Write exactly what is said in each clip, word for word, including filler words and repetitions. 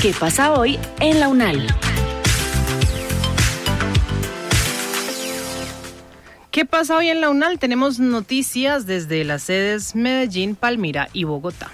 ¿Qué pasa hoy en la UNAL? ¿Qué pasa hoy en la UNAL? Tenemos noticias desde las sedes Medellín, Palmira y Bogotá.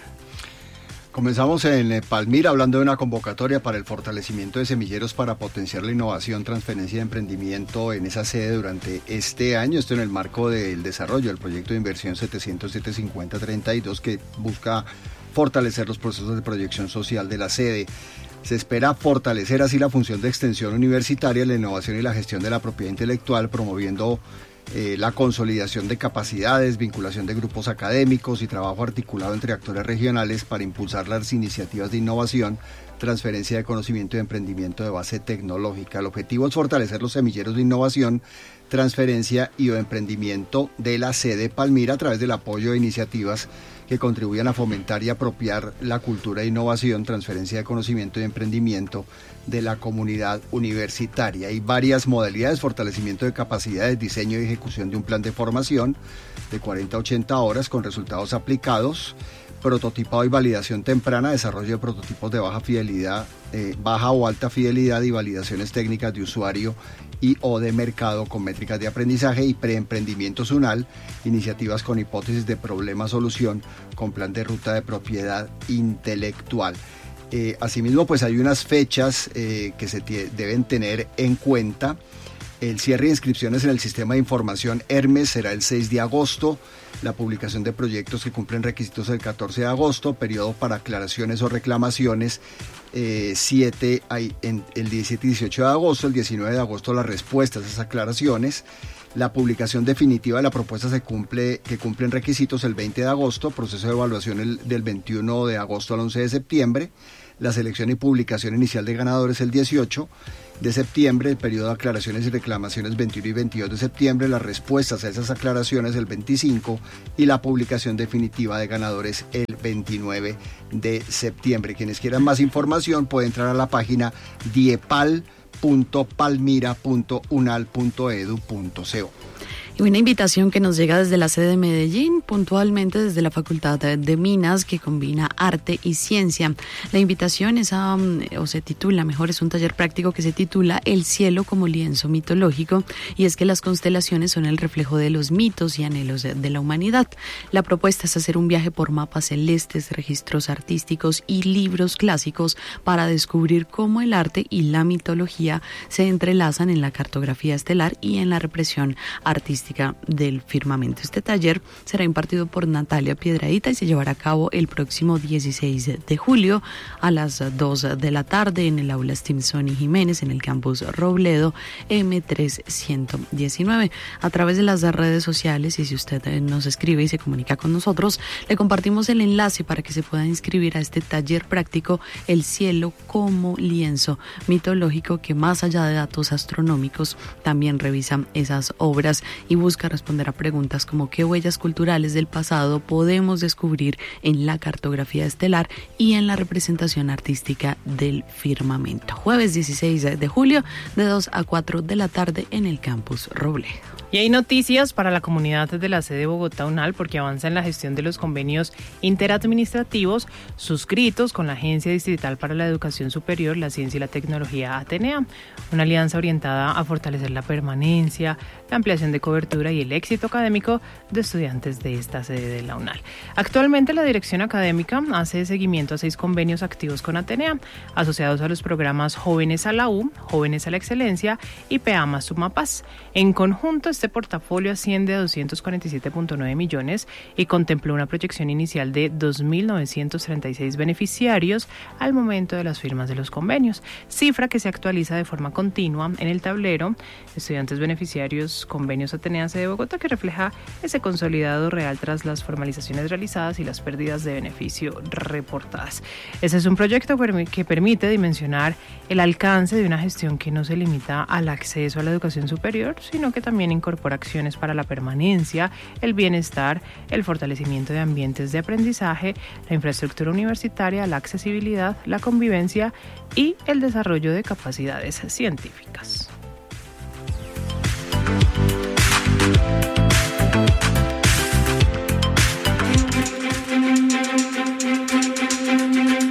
Comenzamos en Palmira hablando de una convocatoria para el fortalecimiento de semilleros para potenciar la innovación, transferencia de emprendimiento en esa sede durante este año. Esto en el marco del desarrollo del proyecto de inversión setecientos siete cincuenta treinta y dos que busca fortalecer los procesos de proyección social de la sede. Se espera fortalecer así la función de extensión universitaria, la innovación y la gestión de la propiedad intelectual, promoviendo eh, la consolidación de capacidades, vinculación de grupos académicos y trabajo articulado entre actores regionales para impulsar las iniciativas de innovación, transferencia de conocimiento y emprendimiento de base tecnológica. El objetivo es fortalecer los semilleros de innovación, transferencia y o emprendimiento de la sede Palmira a través del apoyo de iniciativas que contribuyan a fomentar y apropiar la cultura de innovación, transferencia de conocimiento y emprendimiento de la comunidad universitaria. Hay varias modalidades: fortalecimiento de capacidades, diseño y ejecución de un plan de formación de cuarenta a ochenta horas con resultados aplicados, prototipado y validación temprana, desarrollo de prototipos de baja fidelidad, eh, baja o alta fidelidad y validaciones técnicas de usuario y o de mercado con métricas de aprendizaje, y preemprendimiento zonal, iniciativas con hipótesis de problema-solución con plan de ruta de propiedad intelectual. Eh, asimismo, pues hay unas fechas eh, que se t- deben tener en cuenta. El cierre de inscripciones en el sistema de información Hermes será el seis de agosto, la publicación de proyectos que cumplen requisitos el catorce de agosto, periodo para aclaraciones o reclamaciones eh, siete, hay, en el diecisiete y dieciocho de agosto, el diecinueve de agosto las respuestas a esas aclaraciones. La publicación definitiva de la propuesta se cumple, que cumplen requisitos el veinte de agosto, proceso de evaluación el, del veintiuno de agosto al once de septiembre, la selección y publicación inicial de ganadores el dieciocho de septiembre, el periodo de aclaraciones y reclamaciones veintiuno y veintidós de septiembre, las respuestas a esas aclaraciones el veinticinco y la publicación definitiva de ganadores el veintinueve de septiembre. Quienes quieran más información pueden entrar a la página diepal punto palmira punto unal punto edu punto co. Y una invitación que nos llega desde la sede de Medellín, puntualmente desde la Facultad de Minas, que combina arte y ciencia. La invitación es a, o se titula, mejor, es un taller práctico que se titula El cielo como lienzo mitológico, y es que las constelaciones son el reflejo de los mitos y anhelos de, de la humanidad. La propuesta es hacer un viaje por mapas celestes, registros artísticos y libros clásicos para descubrir cómo el arte y la mitología se entrelazan en la cartografía estelar y en la represión artística del firmamento. Este taller será impartido por Natalia Piedradita y se llevará a cabo el próximo dieciséis de julio a las dos de la tarde en el aula Stimson y Jiménez en el campus Robledo eme trescientos diecinueve. A través de las redes sociales, y si usted nos escribe y se comunica con nosotros, le compartimos el enlace para que se pueda inscribir a este taller práctico El cielo como lienzo mitológico, que más allá de datos astronómicos también revisa esas obras y busca responder a preguntas como qué huellas culturales del pasado podemos descubrir en la cartografía estelar y en la representación artística del firmamento. Jueves dieciséis de julio de dos a cuatro de la tarde en el campus Robledo. Y hay noticias para la comunidad de la sede Bogotá UNAL, porque avanza en la gestión de los convenios interadministrativos suscritos con la Agencia Distrital para la Educación Superior, la Ciencia y la Tecnología Atenea, una alianza orientada a fortalecer la permanencia, la ampliación de cobertura y el éxito académico de estudiantes de esta sede de la UNAL. Actualmente la dirección académica hace seguimiento a seis convenios activos con Atenea, asociados a los programas Jóvenes a la U, Jóvenes a la Excelencia y PEAMA Sumapaz. En conjunto, este portafolio asciende a doscientos cuarenta y siete punto nueve millones y contempló una proyección inicial de dos mil novecientos treinta y seis beneficiarios al momento de las firmas de los convenios, cifra que se actualiza de forma continua en el tablero Estudiantes Beneficiarios Convenios Atenea Sede de Bogotá, que refleja ese consolidado real tras las formalizaciones realizadas y las pérdidas de beneficio reportadas. Ese es un proyecto que permite dimensionar el alcance de una gestión que no se limita al acceso a la educación superior, sino que también incorpora acciones para la permanencia, el bienestar, el fortalecimiento de ambientes de aprendizaje, la infraestructura universitaria, la accesibilidad, la convivencia y el desarrollo de capacidades científicas.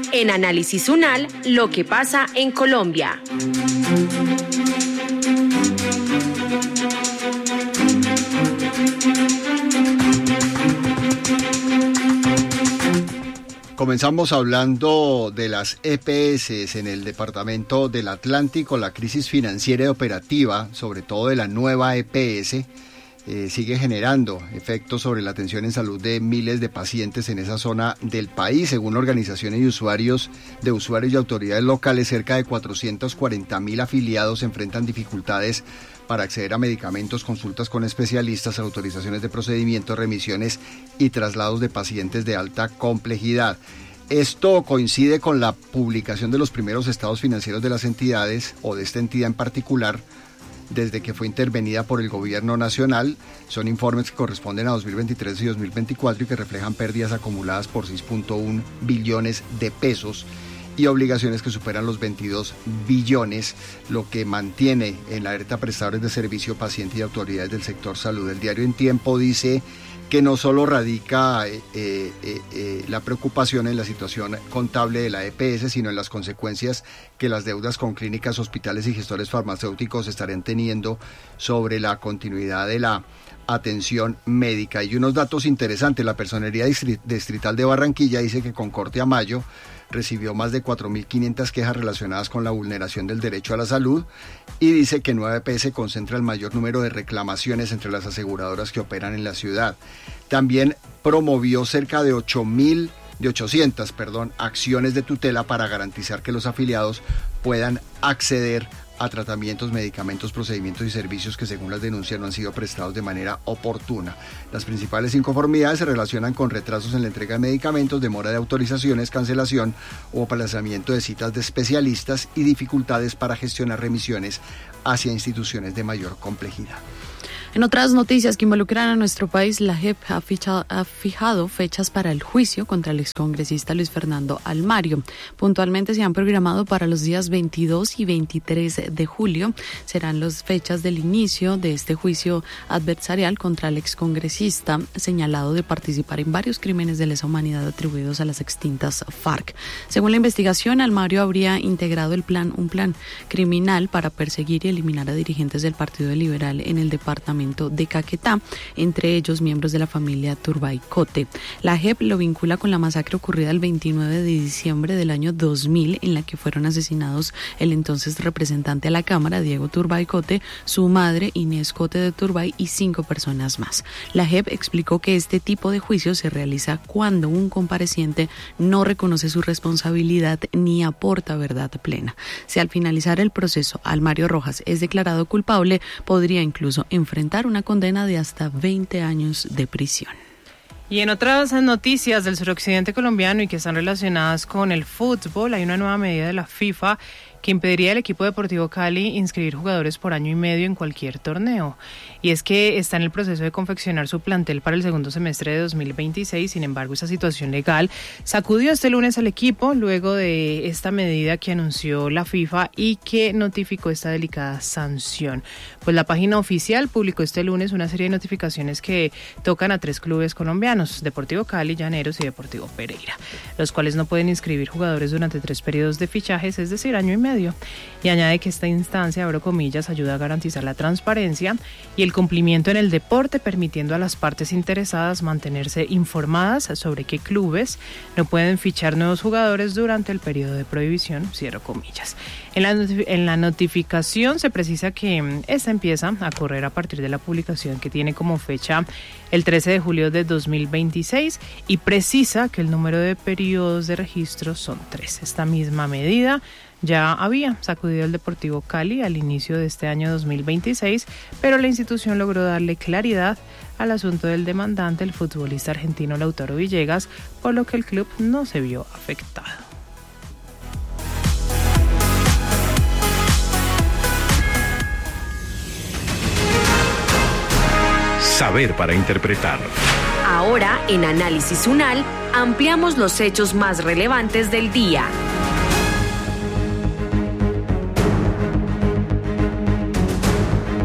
en Análisis UNAL, lo que pasa en Colombia. Comenzamos hablando de las E P S en el departamento del Atlántico. La crisis financiera y operativa, sobre todo de la nueva E P S, eh, sigue generando efectos sobre la atención en salud de miles de pacientes en esa zona del país. Según organizaciones y usuarios de usuarios y autoridades locales, cerca de cuatrocientos cuarenta mil afiliados enfrentan dificultades para acceder a medicamentos, consultas con especialistas, autorizaciones de procedimientos, remisiones y traslados de pacientes de alta complejidad. Esto coincide con la publicación de los primeros estados financieros de las entidades, o de esta entidad en particular, desde que fue intervenida por el gobierno nacional. Son informes que corresponden a dos mil veintitrés y dos mil veinticuatro y que reflejan pérdidas acumuladas por seis punto uno billones de pesos y obligaciones que superan los veintidós billones, lo que mantiene en la alerta prestadores de servicio, pacientes y autoridades del sector salud. El diario En Tiempo dice que no solo radica eh, eh, eh, la preocupación en la situación contable de la E P S, sino en las consecuencias que las deudas con clínicas, hospitales y gestores farmacéuticos estarían teniendo sobre la continuidad de la atención médica. Y unos datos interesantes: la Personería Distrital de Barranquilla dice que con corte a mayo recibió más de cuatro mil quinientas quejas relacionadas con la vulneración del derecho a la salud, y dice que nueva E P S concentra el mayor número de reclamaciones entre las aseguradoras que operan en la ciudad. También promovió cerca de ocho mil, de ochocientas, perdón, acciones de tutela para garantizar que los afiliados puedan acceder a tratamientos, medicamentos, procedimientos y servicios que, según las denuncias, no han sido prestados de manera oportuna. Las principales inconformidades se relacionan con retrasos en la entrega de medicamentos, demora de autorizaciones, cancelación o aplazamiento de citas de especialistas y dificultades para gestionar remisiones hacia instituciones de mayor complejidad. En otras noticias que involucran a nuestro país, la J E P ha, fichado, ha fijado fechas para el juicio contra el excongresista Luis Fernando Almario. Puntualmente se han programado para los días veintidós y veintitrés de julio. Serán las fechas del inicio de este juicio adversarial contra el excongresista, señalado de participar en varios crímenes de lesa humanidad atribuidos a las extintas FARC. Según la investigación, Almario habría integrado el plan, un plan criminal para perseguir y eliminar a dirigentes del Partido Liberal en el departamento de Caquetá, entre ellos miembros de la familia Turbay Cote. La J E P lo vincula con la masacre ocurrida el veintinueve de diciembre del año dos mil, en la que fueron asesinados el entonces representante a la Cámara, Diego Turbay Cote, su madre, Inés Cote de Turbay, y cinco personas más. La J E P explicó que este tipo de juicio se realiza cuando un compareciente no reconoce su responsabilidad ni aporta verdad plena. Si al finalizar el proceso Almario Rojas es declarado culpable, podría incluso enfrentar una condena de hasta veinte años de prisión. Y en otras noticias del suroccidente colombiano y que están relacionadas con el fútbol, hay una nueva medida de la FIFA que impediría al equipo Deportivo Cali inscribir jugadores por año y medio en cualquier torneo. Y es que está en el proceso de confeccionar su plantel para el segundo semestre de dos mil veintiséis. Sin embargo, esa situación legal sacudió este lunes al equipo luego de esta medida que anunció la FIFA y que notificó esta delicada sanción. Pues la página oficial publicó este lunes una serie de notificaciones que tocan a tres clubes colombianos: Deportivo Cali, Llaneros y Deportivo Pereira, los cuales no pueden inscribir jugadores durante tres periodos de fichajes, es decir, año y medio. Y añade que esta instancia, abro comillas, ayuda a garantizar la transparencia y el cumplimiento en el deporte, permitiendo a las partes interesadas mantenerse informadas sobre qué clubes no pueden fichar nuevos jugadores durante el periodo de prohibición, cierro comillas. En la, en la notificación se precisa que esta empieza a correr a partir de la publicación, que tiene como fecha el trece de julio de dos mil veintiséis, y precisa que el número de periodos de registro son tres. Esta misma medida ya había sacudido el Deportivo Cali al inicio de este año dos mil veintiséis, pero la institución logró darle claridad al asunto del demandante, el futbolista argentino Lautaro Villegas, por lo que el club no se vio afectado. Saber para interpretar. Ahora, en Análisis UNAL, ampliamos los hechos más relevantes del día.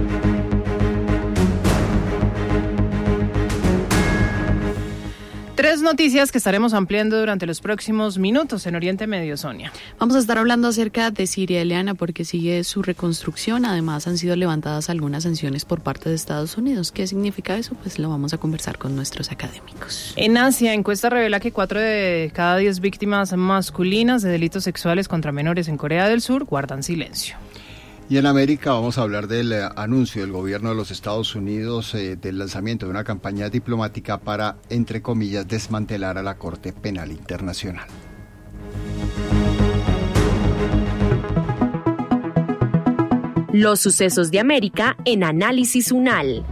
tres Tres noticias que estaremos ampliando durante los próximos minutos en Oriente Medio, Sonia. Vamos a estar hablando acerca de Siria, Eliana, porque sigue su reconstrucción. Además, han sido levantadas algunas sanciones por parte de Estados Unidos. ¿Qué significa eso? Pues lo vamos a conversar con nuestros académicos. En Asia, encuesta revela que cuatro de cada diez víctimas masculinas de delitos sexuales contra menores en Corea del Sur guardan silencio. Y en América vamos a hablar del eh, anuncio del gobierno de los Estados Unidos eh, del lanzamiento de una campaña diplomática para, entre comillas, desmantelar a la Corte Penal Internacional. Los sucesos de América en Análisis UNAL.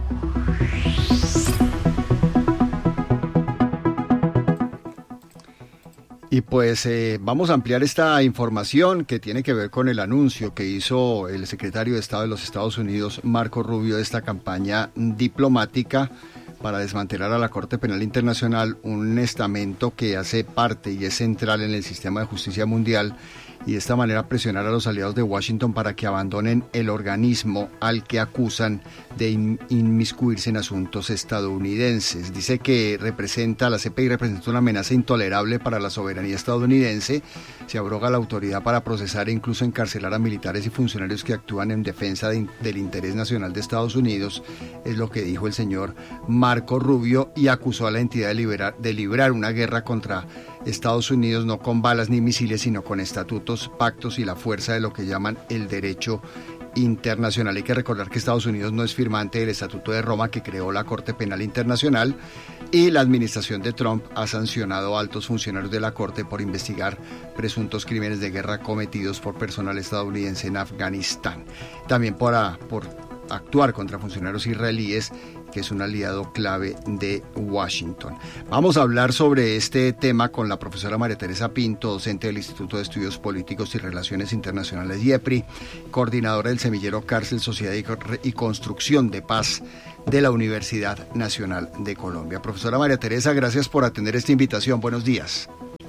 Y pues eh, vamos a ampliar esta información que tiene que ver con el anuncio que hizo el secretario de Estado de los Estados Unidos, Marco Rubio, de esta campaña diplomática para desmantelar a la Corte Penal Internacional, un estamento que hace parte y es central en el sistema de justicia mundial, y de esta manera presionar a los aliados de Washington para que abandonen el organismo al que acusan de in- inmiscuirse en asuntos estadounidenses. Dice que representa, la C P I representa una amenaza intolerable para la soberanía estadounidense. Se abroga la autoridad para procesar e incluso encarcelar a militares y funcionarios que actúan en defensa de, del interés nacional de Estados Unidos, es lo que dijo el señor Marco Rubio, y acusó a la entidad de, liberar, de librar una guerra contra Estados Unidos no con balas ni misiles, sino con estatutos, pactos y la fuerza de lo que llaman el derecho internacional. Hay que recordar que Estados Unidos no es firmante del Estatuto de Roma, que creó la Corte Penal Internacional, y la administración de Trump ha sancionado a altos funcionarios de la Corte por investigar presuntos crímenes de guerra cometidos por personal estadounidense en Afganistán. También por, a, por actuar contra funcionarios israelíes, que es un aliado clave de Washington. Vamos a hablar sobre este tema con la profesora María Teresa Pinto, docente del Instituto de Estudios Políticos y Relaciones Internacionales I E P R I, coordinadora del semillero Cárcel, Sociedad y Construcción de Paz de la Universidad Nacional de Colombia. Profesora María Teresa, gracias por atender esta invitación. Buenos días.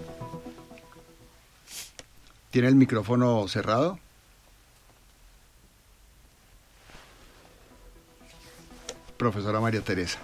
¿Tiene el micrófono cerrado? Profesora María Teresa.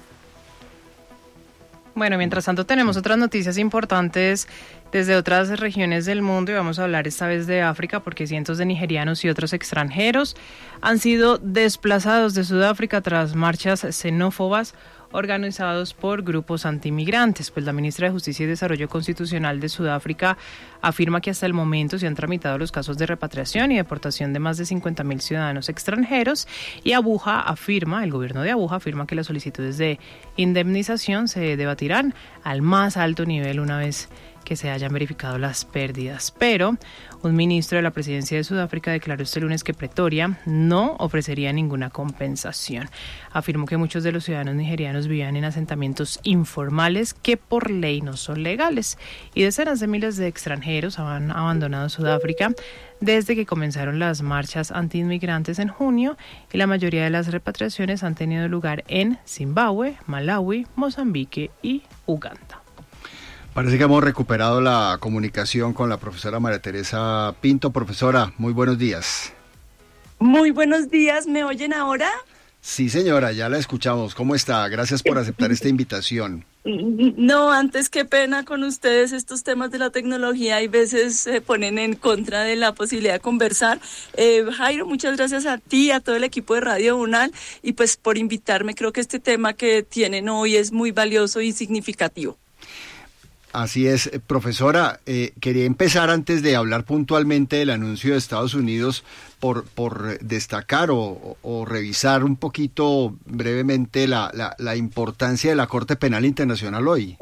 Bueno, mientras tanto tenemos otras noticias importantes desde otras regiones del mundo y vamos a hablar esta vez de África, porque cientos de nigerianos y otros extranjeros han sido desplazados de Sudáfrica tras marchas xenófobas organizados por grupos antimigrantes. Pues la ministra de Justicia y Desarrollo Constitucional de Sudáfrica afirma que hasta el momento se han tramitado los casos de repatriación y deportación de más de cincuenta mil ciudadanos extranjeros, y Abuja afirma, el gobierno de Abuja afirma que las solicitudes de indemnización se debatirán al más alto nivel una vez que se hayan verificado las pérdidas. Pero un ministro de la presidencia de Sudáfrica declaró este lunes que Pretoria no ofrecería ninguna compensación. Afirmó que muchos de los ciudadanos nigerianos vivían en asentamientos informales que por ley no son legales, y decenas de miles de extranjeros han abandonado Sudáfrica desde que comenzaron las marchas antiinmigrantes en junio, y la mayoría de las repatriaciones han tenido lugar en Zimbabue, Malawi, Mozambique y Uganda. Parece que hemos recuperado la comunicación con la profesora María Teresa Pinto. Profesora, muy buenos días. Muy buenos días, ¿me oyen ahora? Sí, señora, ya la escuchamos. ¿Cómo está? Gracias por aceptar esta invitación. No, antes, qué pena con ustedes, estos temas de la tecnología hay veces se ponen en contra de la posibilidad de conversar. Eh, Jairo, muchas gracias a ti, a todo el equipo de Radio UNAL, y pues por invitarme. Creo que este tema que tienen hoy es muy valioso y significativo. Así es, profesora, eh, quería empezar antes de hablar puntualmente del anuncio de Estados Unidos por, por destacar o, o, o revisar un poquito brevemente la, la, la importancia de la Corte Penal Internacional hoy.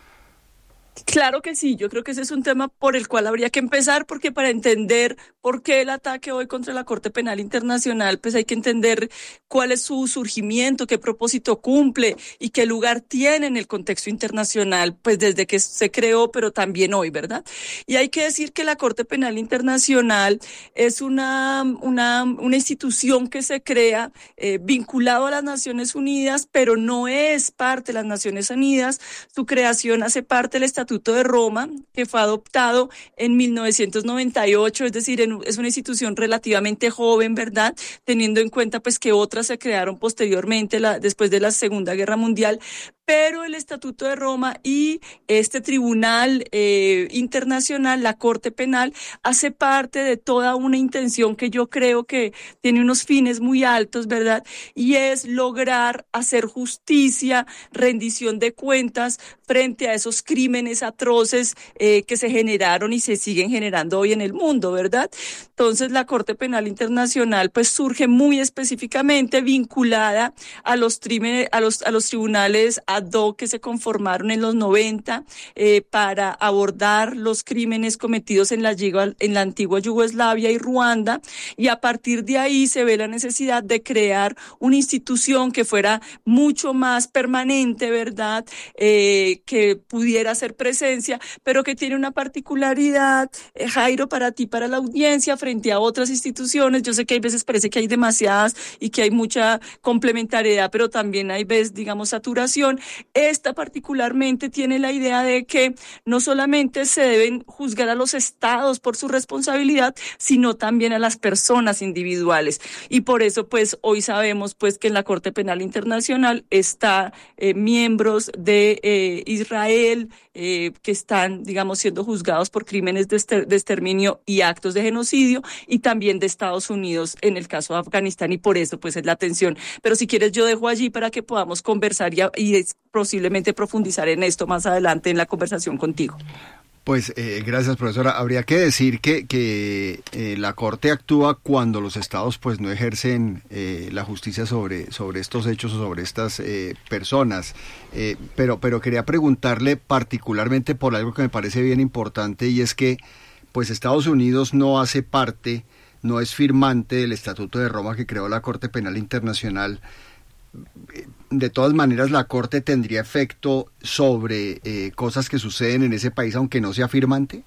Claro que sí, yo creo que ese es un tema por el cual habría que empezar, porque para entender por qué el ataque hoy contra la Corte Penal Internacional, pues hay que entender cuál es su surgimiento, qué propósito cumple y qué lugar tiene en el contexto internacional, pues desde que se creó, pero también hoy, ¿verdad? Y hay que decir que la Corte Penal Internacional es una, una, una institución que se crea eh, vinculado a las Naciones Unidas, pero no es parte de las Naciones Unidas. Su creación hace parte del Estatuto de Roma, que fue adoptado en mil novecientos noventa y ocho, es decir, en, es una institución relativamente joven, ¿verdad? Teniendo en cuenta pues que otras se crearon posteriormente, la, después de la Segunda Guerra Mundial, pero el Estatuto de Roma y este tribunal eh, internacional, la Corte Penal, hace parte de toda una intención que yo creo que tiene unos fines muy altos, ¿verdad? Y es lograr hacer justicia, rendición de cuentas frente a esos crímenes atroces eh, que se generaron y se siguen generando hoy en el mundo, ¿verdad? Entonces la Corte Penal Internacional pues surge muy específicamente vinculada a los, trímenes, a los, a los tribunales ad hoc que se conformaron en los noventa eh, para abordar los crímenes cometidos en la, en la antigua Yugoslavia y Ruanda, y a partir de ahí se ve la necesidad de crear una institución que fuera mucho más permanente, ¿verdad? Eh, que pudiera hacer presencia, pero que tiene una particularidad, eh, Jairo, para ti, para la audiencia, frente a otras instituciones. Yo sé que hay veces parece que hay demasiadas y que hay mucha complementariedad, pero también hay veces, digamos, saturación. Esta particularmente tiene la idea de que no solamente se deben juzgar a los estados por su responsabilidad, sino también a las personas individuales. Y por eso, pues, hoy sabemos, pues, que en la Corte Penal Internacional está eh, miembros de eh, Israel eh, que están, digamos, siendo juzgados por crímenes de, ester- de exterminio y actos de genocidio, y también de Estados Unidos en el caso de Afganistán, y por eso, pues, es la atención. Pero si quieres, yo dejo allí para que podamos conversar y, y posiblemente profundizar en esto más adelante en la conversación contigo. Pues eh, gracias, profesora. Habría que decir que, que eh, la Corte actúa cuando los estados pues no ejercen eh, la justicia sobre, sobre estos hechos o sobre estas eh, personas. Eh, pero, pero quería preguntarle particularmente por algo que me parece bien importante, y es que pues Estados Unidos no hace parte, no es firmante del Estatuto de Roma que creó la Corte Penal Internacional. De todas maneras, la Corte tendría efecto sobre eh, cosas que suceden en ese país, aunque no sea firmante.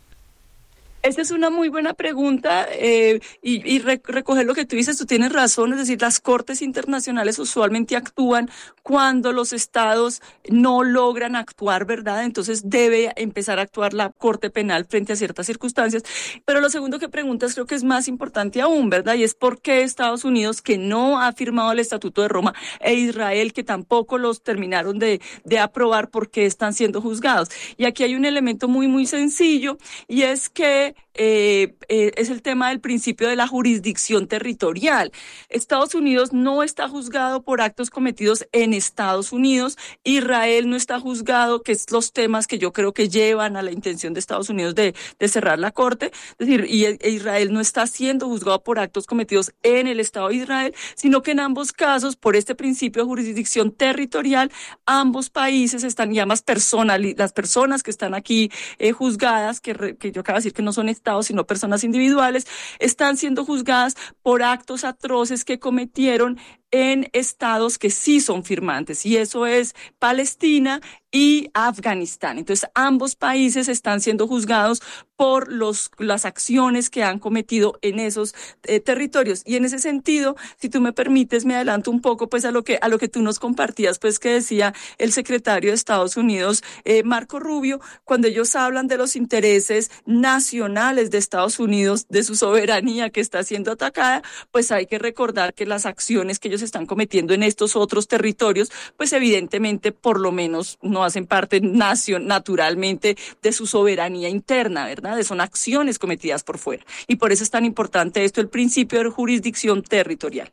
Esa es una muy buena pregunta eh, y, y re- recoger lo que tú dices, tú tienes razón, es decir, las cortes internacionales usualmente actúan cuando los estados no logran actuar, ¿verdad? Entonces debe empezar a actuar la Corte Penal frente a ciertas circunstancias. Pero lo segundo que preguntas creo que es más importante aún, ¿verdad? Y es por qué Estados Unidos, que no ha firmado el Estatuto de Roma, e Israel, que tampoco los terminaron de, de aprobar, por qué están siendo juzgados. Y aquí hay un elemento muy, muy sencillo, y es que Eh, eh, es el tema del principio de la jurisdicción territorial. Estados Unidos no está juzgado por actos cometidos en Estados Unidos, Israel no está juzgado, que es los temas que yo creo que llevan a la intención de Estados Unidos de, de cerrar la corte, es decir, y e Israel no está siendo juzgado por actos cometidos en el Estado de Israel, sino que en ambos casos, por este principio de jurisdicción territorial, ambos países están, y ambas personas, las personas que están aquí eh, juzgadas, que, re, que yo acabo de decir que no son estados, sino personas individuales, están siendo juzgadas por actos atroces que cometieron en estados que sí son firmantes, y eso es Palestina y Afganistán. Entonces, ambos países están siendo juzgados por los, las acciones que han cometido en esos eh, territorios. Y en ese sentido, si tú me permites, me adelanto un poco pues a lo que a lo que tú nos compartías, pues que decía el secretario de Estados Unidos, eh, Marco Rubio, cuando ellos hablan de los intereses nacionales de Estados Unidos, de su soberanía que está siendo atacada, pues hay que recordar que las acciones que ellos están cometiendo en estos otros territorios, pues evidentemente por lo menos no hacen parte nacion, naturalmente de su soberanía interna, ¿verdad? Son acciones cometidas por fuera. Y por eso es tan importante esto, el principio de jurisdicción territorial.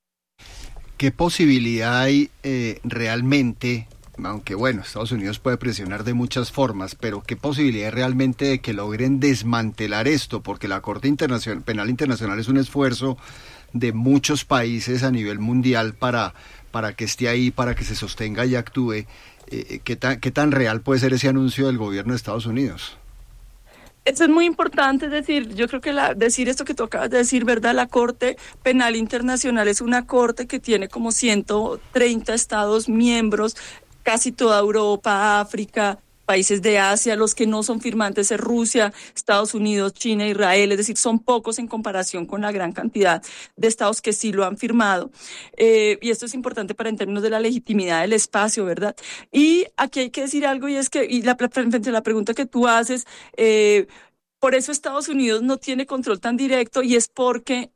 ¿Qué posibilidad hay eh, realmente, aunque bueno, Estados Unidos puede presionar de muchas formas, pero qué posibilidad hay realmente de que logren desmantelar esto? Porque la Corte Internacional, Penal Internacional es un esfuerzo de muchos países a nivel mundial para, para que esté ahí, para que se sostenga y actúe. Eh, ¿qué tan, qué tan real puede ser ese anuncio del gobierno de Estados Unidos? Eso es muy importante, es decir, yo creo que la, decir esto que tú acabas de decir, ¿verdad? La Corte Penal Internacional es una corte que tiene como ciento treinta estados miembros, casi toda Europa, África, países de Asia. Los que no son firmantes es Rusia, Estados Unidos, China, Israel, es decir, son pocos en comparación con la gran cantidad de estados que sí lo han firmado. Eh, y esto es importante para en términos de la legitimidad del espacio, ¿verdad? Y aquí hay que decir algo, y es que, y la, frente a la pregunta que tú haces, eh, por eso Estados Unidos no tiene control tan directo, y es porque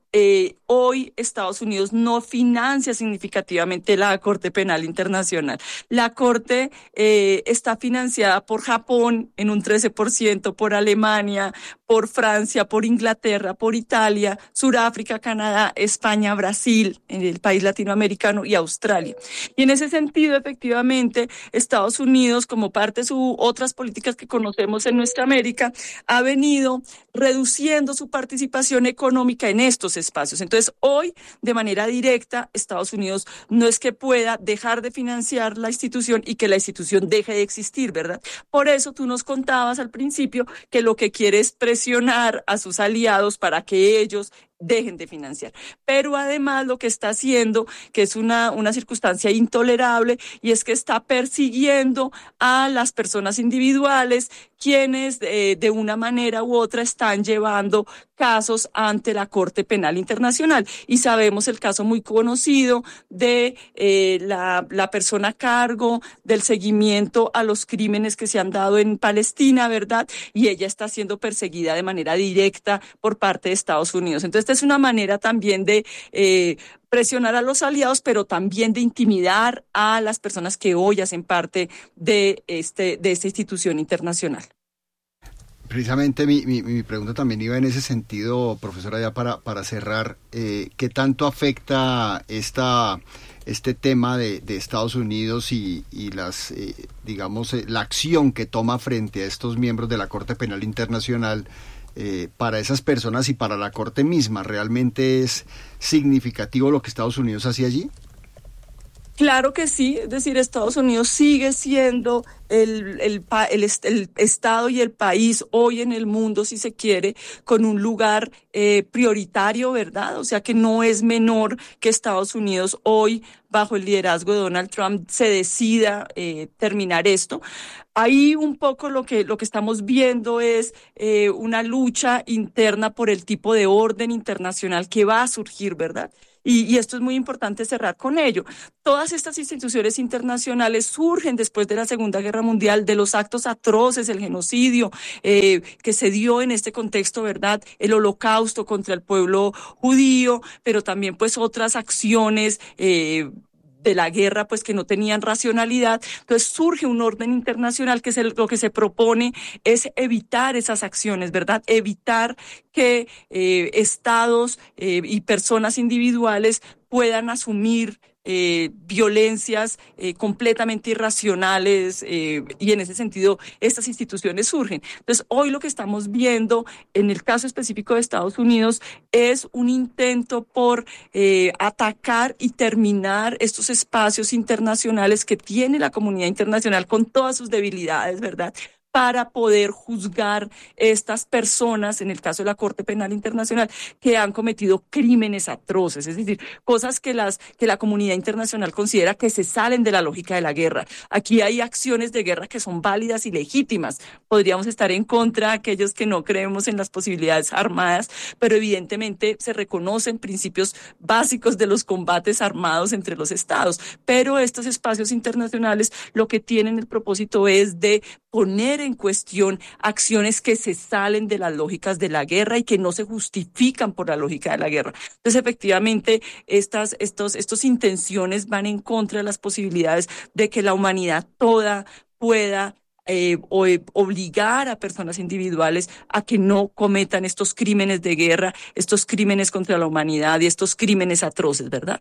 eh, hoy Estados Unidos no financia significativamente la Corte Penal Internacional. La Corte eh, está financiada por Japón en un trece por ciento, por Alemania, por Francia, por Inglaterra, por Italia, Sudáfrica, Canadá, España, Brasil, en el país latinoamericano y Australia. Y en ese sentido, efectivamente, Estados Unidos, como parte de sus otras políticas que conocemos en nuestra América, ha venido reduciendo su participación económica en estos espacios. Entonces, hoy, de manera directa, Estados Unidos no es que pueda dejar de financiar la institución y que la institución deje de existir, ¿verdad? Por eso tú nos contabas al principio que lo que quiere es presionar a sus aliados para que ellos dejen de financiar. Pero además lo que está haciendo, que es una, una circunstancia intolerable, y es que está persiguiendo a las personas individuales quienes eh, de una manera u otra están llevando casos ante la Corte Penal Internacional. Y sabemos el caso muy conocido de eh, la, la persona a cargo del seguimiento a los crímenes que se han dado en Palestina, ¿verdad? Y ella está siendo perseguida de manera directa por parte de Estados Unidos. Entonces, esta es una manera también de eh, presionar a los aliados, pero también de intimidar a las personas que hoy hacen parte de, este, de esta institución internacional. Precisamente mi, mi, mi pregunta también iba en ese sentido, profesora, ya para, para cerrar. Eh, ¿Qué tanto afecta esta, este tema de, de Estados Unidos y, y las, eh, digamos, eh, la acción que toma frente a estos miembros de la Corte Penal Internacional eh, para esas personas y para la Corte misma? ¿Realmente es significativo lo que Estados Unidos hace allí? Claro que sí, es decir, Estados Unidos sigue siendo el, el, el, el Estado y el país hoy en el mundo, si se quiere, con un lugar eh, prioritario, ¿verdad? O sea que no es menor que Estados Unidos hoy, bajo el liderazgo de Donald Trump, se decida eh, terminar esto. Ahí un poco lo que, lo que estamos viendo es eh, una lucha interna por el tipo de orden internacional que va a surgir, ¿verdad? Y, y esto es muy importante cerrar con ello. Todas estas instituciones internacionales surgen después de la Segunda Guerra Mundial, de los actos atroces, el genocidio eh, que se dio en este contexto, ¿verdad? El holocausto contra el pueblo judío, pero también pues otras acciones eh, de la guerra, pues que no tenían racionalidad. Entonces surge un orden internacional que es el, lo que se propone es evitar esas acciones, ¿verdad? Evitar que eh, estados eh, y personas individuales puedan asumir Eh, violencias eh, completamente irracionales eh, y en ese sentido estas instituciones surgen. Entonces hoy lo que estamos viendo en el caso específico de Estados Unidos es un intento por eh, atacar y terminar estos espacios internacionales que tiene la comunidad internacional con todas sus debilidades, ¿verdad?, para poder juzgar estas personas, en el caso de la Corte Penal Internacional, que han cometido crímenes atroces, es decir, cosas que, las, que la comunidad internacional considera que se salen de la lógica de la guerra. Aquí hay acciones de guerra que son válidas y legítimas. Podríamos estar en contra de aquellos que no creemos en las posibilidades armadas, pero evidentemente se reconocen principios básicos de los combates armados entre los estados. Pero estos espacios internacionales lo que tienen el propósito es de poner en cuestión acciones que se salen de las lógicas de la guerra y que no se justifican por la lógica de la guerra. Entonces, efectivamente, estas, estos, estos intenciones van en contra de las posibilidades de que la humanidad toda pueda eh, o, eh, obligar a personas individuales a que no cometan estos crímenes de guerra, estos crímenes contra la humanidad y estos crímenes atroces, ¿verdad?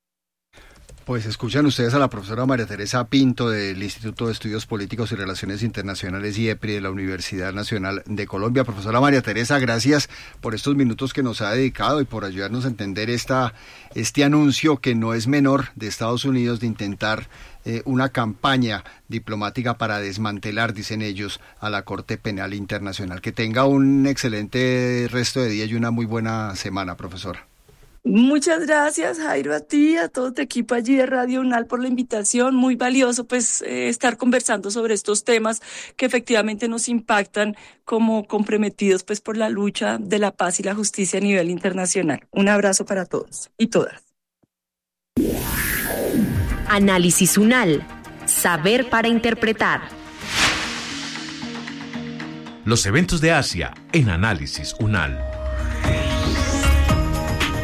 Pues escuchan ustedes a la profesora María Teresa Pinto del Instituto de Estudios Políticos y Relaciones Internacionales I E P R I de la Universidad Nacional de Colombia. Profesora María Teresa, gracias por estos minutos que nos ha dedicado y por ayudarnos a entender esta, este anuncio que no es menor de Estados Unidos de intentar eh, una campaña diplomática para desmantelar, dicen ellos, a la Corte Penal Internacional. Que tenga un excelente resto de día y una muy buena semana, profesora. Muchas gracias, Jairo, a ti, a todo tu equipo allí de Radio UNAL por la invitación. Muy valioso pues eh, estar conversando sobre estos temas que efectivamente nos impactan como comprometidos pues por la lucha de la paz y la justicia a nivel internacional. Un abrazo para todos y todas. Análisis UNAL. Saber para interpretar. Los eventos de Asia en Análisis UNAL.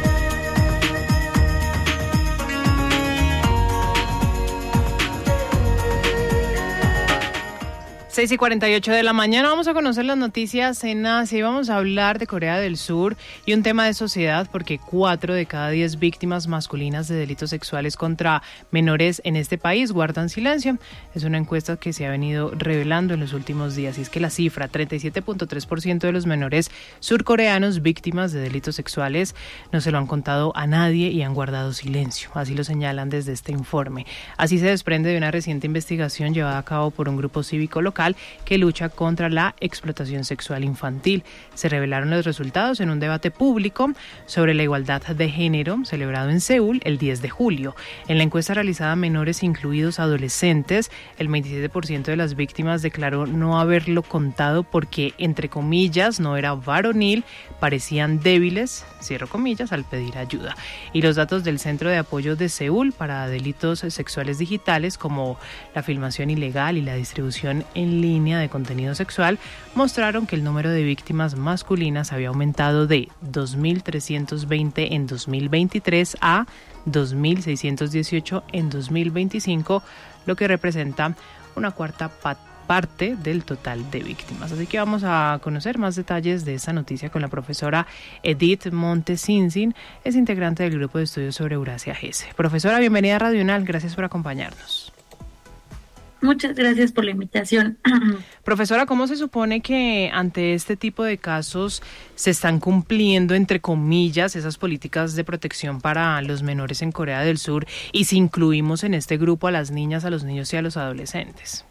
seis y cuarenta y ocho de la mañana vamos a conocer las noticias en Asia y vamos a hablar de Corea del Sur y un tema de sociedad porque cuatro de cada diez víctimas masculinas de delitos sexuales contra menores en este país guardan silencio. Es una encuesta que se ha venido revelando en los últimos días y es que la cifra, treinta y siete punto tres por ciento de los menores surcoreanos víctimas de delitos sexuales no se lo han contado a nadie y han guardado silencio. Así lo señalan desde este informe. Así se desprende de una reciente investigación llevada a cabo por un grupo cívico local que lucha contra la explotación sexual infantil. Se revelaron los resultados en un debate público sobre la igualdad de género celebrado en Seúl el diez de julio. En la encuesta realizada a menores incluidos adolescentes, el veintisiete por ciento de las víctimas declaró no haberlo contado porque, entre comillas, no era varonil, parecían débiles, cierro comillas, al pedir ayuda. Y los datos del Centro de Apoyo de Seúl para Delitos Sexuales Digitales, como la filmación ilegal y la distribución en línea de contenido sexual, mostraron que el número de víctimas masculinas había aumentado de dos mil trescientos veinte en dos mil veintitrés a dos mil seiscientos dieciocho en dos mil veinticinco, lo que representa una cuarta parte parte del total de víctimas. Así que vamos a conocer más detalles de esta noticia con la profesora Edith Montesinsin, es integrante del Grupo de Estudios sobre Eurasia G E S E. Profesora, bienvenida a Radio UNAL, gracias por acompañarnos. Muchas gracias por la invitación. Profesora, ¿cómo se supone que ante este tipo de casos se están cumpliendo, entre comillas, esas políticas de protección para los menores en Corea del Sur y si incluimos en este grupo a las niñas, a los niños y a los adolescentes?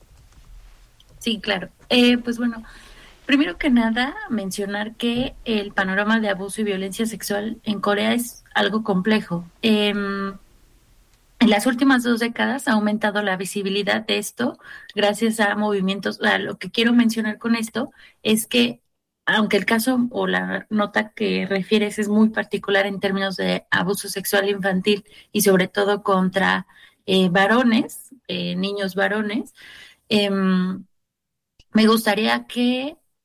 Sí, claro. Eh, pues bueno, primero que nada, mencionar que el panorama de abuso y violencia sexual en Corea es algo complejo. Eh, en las últimas dos décadas ha aumentado la visibilidad de esto gracias a movimientos. A lo que quiero mencionar con esto es que, aunque el caso o la nota que refieres es muy particular en términos de abuso sexual infantil y sobre todo contra eh, varones, eh, niños varones, eh, me gustaría que